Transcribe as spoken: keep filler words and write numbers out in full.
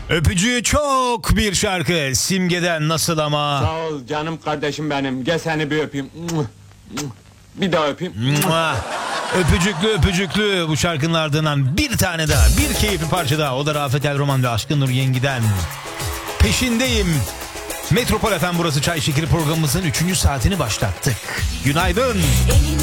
Öpücüğü çok bir şarkı Simge'den nasıl ama. Sağ ol canım kardeşim benim. Gel seni bir öpeyim. Bir daha öpeyim. Mua. Öpücüklü öpücüklü bu şarkının ardından bir tane daha, bir keyifli parça daha. O da Rafet El Roman ve Aşkın Nur Yengi'den. Peşindeyim. Metropol F M burası, Çay Şekeri programımızın üçüncü saatini başlattık. Günaydın. Elini